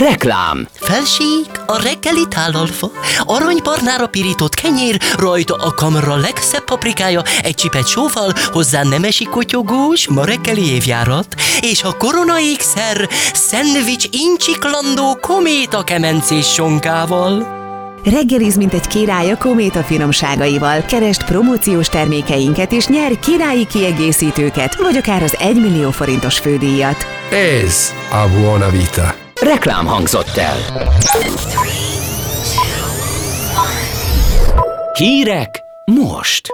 Reklám. Felség, a reggeli tálalfa, aranybarnára pirított kenyér, rajta a kamra legszebb paprikája, egy csipet sóval, hozzá nemesi kotyogós, ma reggeli évjárat, és a korona ékszer, szendvics incsiklandó kométa kemencés sonkával. Reggeliz, mint egy király a Kométa finomságaival. Keresd promóciós termékeinket és nyer királyi kiegészítőket, vagy akár az 1 millió forintos fődíjat. Ez a Buona Vita. Reklám hangzott el. Hírek most.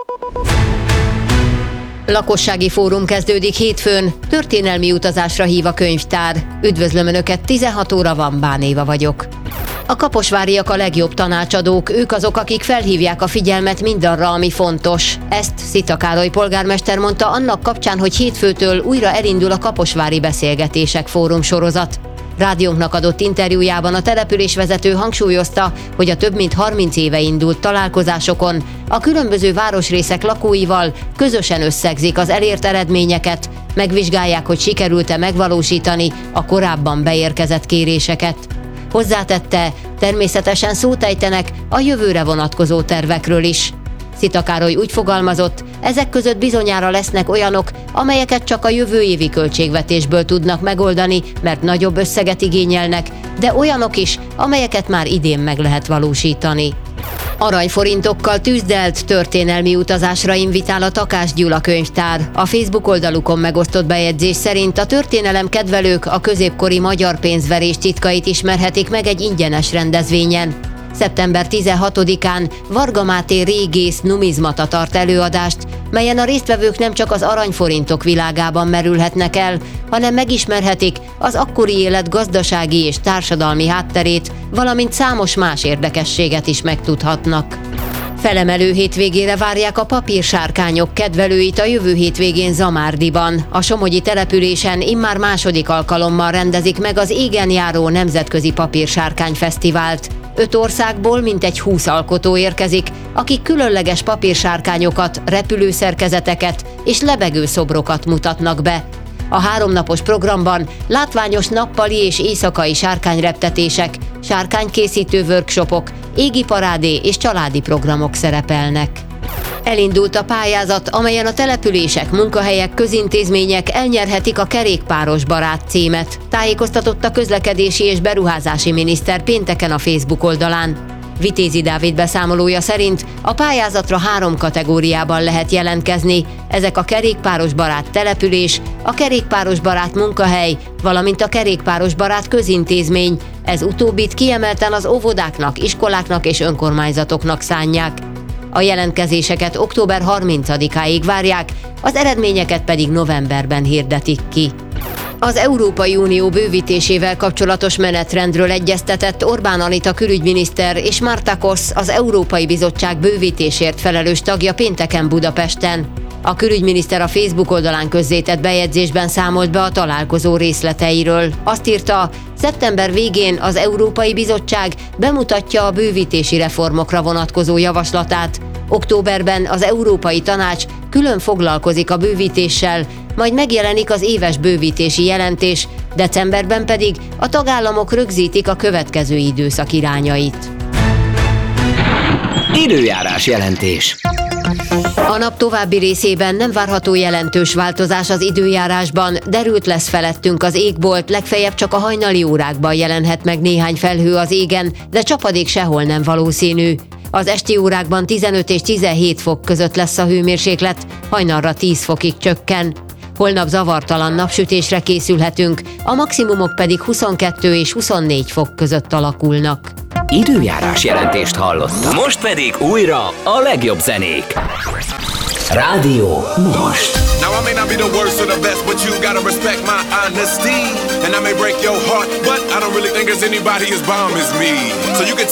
Lakossági fórum kezdődik hétfőn, történelmi utazásra hív a könyvtár. Üdvözlöm Önöket, 16 óra van, Bán Éva vagyok. A kaposváriak a legjobb tanácsadók, ők azok, akik felhívják a figyelmet mindarra, ami fontos. Ezt Szita Károly polgármester mondta annak kapcsán, hogy hétfőtől újra elindul a Kaposvári Beszélgetések Fórum sorozat. Rádiónknak adott interjújában a településvezető hangsúlyozta, hogy a több mint 30 éve indult találkozásokon a különböző városrészek lakóival közösen összegzik az elért eredményeket, megvizsgálják, hogy sikerült-e megvalósítani a korábban beérkezett kéréseket. Hozzátette, természetesen szót ejtenek a jövőre vonatkozó tervekről is. Szita Károly úgy fogalmazott, ezek között bizonyára lesznek olyanok, amelyeket csak a jövő évi költségvetésből tudnak megoldani, mert nagyobb összeget igényelnek, de olyanok is, amelyeket már idén meg lehet valósítani. Aranyforintokkal tűzdelt történelmi utazásra invitál a Takás Gyula könyvtár. A Facebook oldalukon megosztott bejegyzés szerint a történelem kedvelők a középkori magyar pénzverés titkait ismerhetik meg egy ingyenes rendezvényen. Szeptember 16-án Varga Máté régész numizmata tart előadást, melyen a résztvevők nem csak az aranyforintok világában merülhetnek el, hanem megismerhetik az akkori élet gazdasági és társadalmi hátterét, valamint számos más érdekességet is megtudhatnak. Felemelő hétvégére várják a papírsárkányok kedvelőit a jövő hétvégén Zamárdiban. A somogyi településen immár második alkalommal rendezik meg az égen járó nemzetközi papírsárkányfesztivált. 5 országból mintegy 20 alkotó érkezik, akik különleges papírsárkányokat, repülőszerkezeteket és lebegő szobrokat mutatnak be. A 3 napos programban látványos nappali és éjszakai sárkányreptetések, sárkánykészítő workshopok, égi parádé és családi programok szerepelnek. Elindult a pályázat, amelyen a települések, munkahelyek, közintézmények elnyerhetik a Kerékpáros Barát címet, tájékoztatott a közlekedési és beruházási miniszter pénteken a Facebook oldalán. Vitézi Dávid beszámolója szerint a pályázatra 3 kategóriában lehet jelentkezni, ezek a Kerékpáros Barát település, a Kerékpáros Barát munkahely, valamint a Kerékpáros Barát közintézmény, ez utóbbit kiemelten az óvodáknak, iskoláknak és önkormányzatoknak szánják. A jelentkezéseket október 30-áig várják, az eredményeket pedig novemberben hirdetik ki. Az Európai Unió bővítésével kapcsolatos menetrendről egyeztetett Orbán Anita külügyminiszter és Marta Kosz, az Európai Bizottság bővítésért felelős tagja pénteken Budapesten. A külügyminiszter a Facebook oldalán közzétett bejegyzésben számolt be a találkozó részleteiről. Azt írta, szeptember végén az Európai Bizottság bemutatja a bővítési reformokra vonatkozó javaslatát. Októberben az Európai Tanács külön foglalkozik a bővítéssel, majd megjelenik az éves bővítési jelentés, decemberben pedig a tagállamok rögzítik a következő időszak irányait. Időjárás jelentés. A nap további részében nem várható jelentős változás az időjárásban, derült lesz felettünk az égbolt, legfeljebb csak a hajnali órákban jelenhet meg néhány felhő az égen, de csapadék sehol nem valószínű. Az esti órákban 15 és 17 fok között lesz a hőmérséklet, hajnalra 10 fokig csökken. Holnap zavartalan napsütésre készülhetünk, a maximumok pedig 22 és 24 fok között alakulnak. Időjárás jelentést hallottam. Most pedig újra a legjobb zenék. Rádió most. Now I may not be the worst or the best, but you gotta respect my honesty. And I may break your heart, but I don't really think there's anybody as bomb as me. So you can